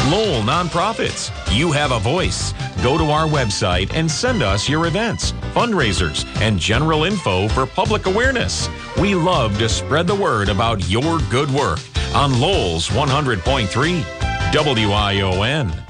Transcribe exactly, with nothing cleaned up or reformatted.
Lowell Nonprofits. You have a voice. Go to our website and send us your events, fundraisers, and general info for public awareness. We love to spread the word about your good work on Lowell's one hundred point three W I O N.